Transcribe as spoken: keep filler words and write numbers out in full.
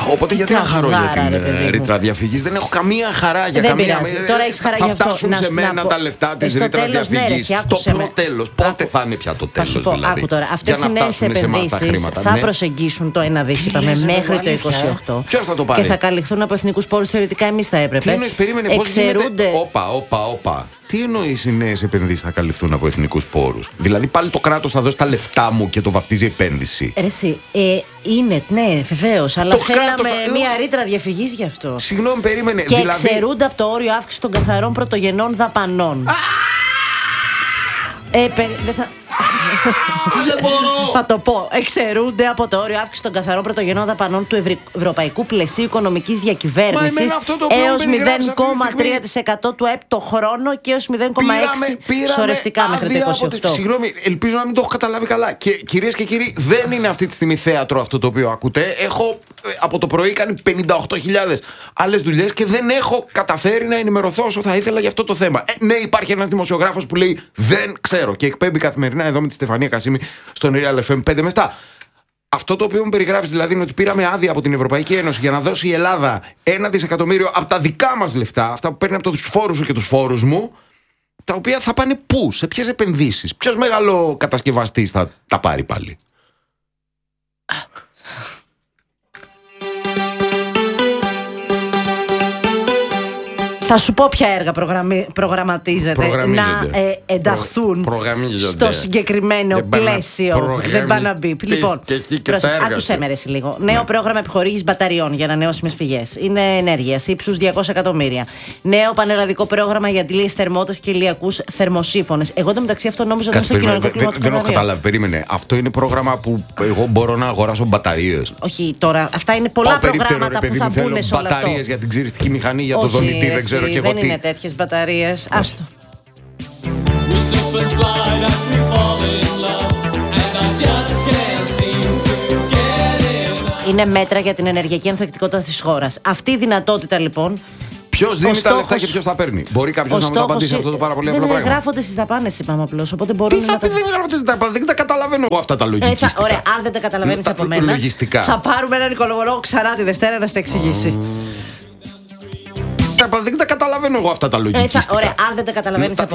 Οπότε γιατί να χαρώ για την ρήτρα διαφυγής? Δεν έχω καμία χαρά για δεν καμία. Πειράζει. Τώρα έχεις χαρά θα για αυτό. φτάσουν να, σε μένα να, τα λεφτά της ε, ρήτρας τέλος, διαφυγής. Ναι, στο πρώτο τέλος. Πότε θα είναι πια το τέλος? Θα σου πω, δηλαδή, άκου τώρα. Αυτές οι νέες επενδύσεις θα ναι. προσεγγίσουν το ένα δις, είπαμε, μέχρι το είκοσι οκτώ. Ποιος θα το πάρει? Και θα καλυφθούν από εθνικούς πόρους. Θεωρητικά εμείς θα έπρεπε. Τι εννοείς, περίμενε, πώς γίνεται? Όπα, όπα, όπα. Τι εννοείς οι νέες επενδύσεις θα καλυφθούν από εθνικούς πόρους? Δηλαδή πάλι το κράτος θα δώσει τα λεφτά μου και το βαφτίζει επένδυση? Ρε εσύ, ε, είναι, ναι, βεβαίως. Αλλά το θέλαμε θα... μία ρήτρα διαφυγής γι' αυτό. Συγγνώμη, περίμενε. Και δηλαδή... εξαιρούνται από το όριο αύξηση των καθαρών πρωτογενών δαπανών. Ε, περι... δεν θα... Δεν μπορώ. Θα το πω. Εξαιρούνται από το όριο αύξηση των καθαρών πρωτογενών δαπανών του Ευρυ... Ευρωπαϊκού Πλαισίου Οικονομικής Διακυβέρνησης έως μηδέν κόμμα τρία τοις εκατό του ΑΕΠ το χρόνο και έως μηδέν κόμμα έξι τοις εκατό σωρευτικά μέχρι το είκοσι οκτώ. Συγγνώμη, ελπίζω να μην το έχω καταλάβει καλά. Και κυρίες και κύριοι, δεν είναι αυτή τη στιγμή θέατρο αυτό το οποίο ακούτε. Έχω από το πρωί κάνει πενήντα οκτώ χιλιάδες άλλες δουλειές και δεν έχω καταφέρει να ενημερωθώ όσο θα ήθελα για αυτό το θέμα. Ε, ναι, υπάρχει ένας δημοσιογράφος που λέει δεν ξέρω και εκπέμπει καθημερινά εδώ με τη Στεφανία Κασίμη στον Real εφ εμ πέντε με επτά. Αυτό το οποίο μου περιγράφεις δηλαδή είναι ότι πήραμε άδεια από την Ευρωπαϊκή Ένωση για να δώσει η Ελλάδα ένα δισεκατομμύριο από τα δικά μας λεφτά, αυτά που παίρνει από τους φόρους σου και τους φόρους μου, τα οποία θα πάνε πού, σε ποιες επενδύσεις, ποιος μεγάλο κατασκευαστής θα τα πάρει πάλι? Θα σου πω ποια έργα προγραμματίζεται να ε, ενταχθούν Προ, στο συγκεκριμένο δεν πλαίσιο. Δεν πάνε να μπει. Λοιπόν, άκουσέ με εσύ λίγο. Ναι. Νέο πρόγραμμα επιχορήγησης μπαταριών για ανανεώσιμες πηγές. Είναι ενέργειας ύψους διακόσια εκατομμύρια. Νέο πανελλαδικό πρόγραμμα για αντιλίες θερμότητας και ηλιακούς θερμοσύφωνες. Εγώ το μεταξύ αυτό νόμιζα ότι είναι στο κοινωνικό κλίμα. Δεν έχω καταλάβει. Περίμενε. Αυτό είναι πρόγραμμα που εγώ μπορώ να αγοράσω μπαταρίες? Όχι τώρα. Αυτά είναι πολλά προγράμματα που θα μπουν σε όλο αυτό. Μπαταρίες για την ξυριστική μηχανή, για το δονητή, δεν ξέρω. Όχι, δεν είναι τέτοιες μπαταρίες. Άστο. Είναι μέτρα για την ενεργειακή ανθεκτικότητα της χώρας. Αυτή η δυνατότητα λοιπόν. Ποιος δίνει τα λεφτά και ποιος τα παίρνει? Μπορεί κάποιος να μου τα απαντήσει αυτό το πάρα πολύ απλό πράγμα? Δεν γράφονται στις δαπάνες, είπαμε απλώς. Οπότε μπορούν τι θα πει, δεν γράφονται στις δαπάνες? Δεν τα καταλαβαίνω εγώ αυτά τα λογιστικά. Ε, θα, ωραία, αν δεν τα καταλαβαίνεις από μένα, λογιστικά. Θα πάρουμε έναν οικονομολόγο ξανά τη Δευτέρα να στα εξηγήσει. Δεν τα καταλαβαίνω εγώ αυτά τα λογιστικά. Ε, θα, ωραία, αν δεν τα καταλαβαίνεις από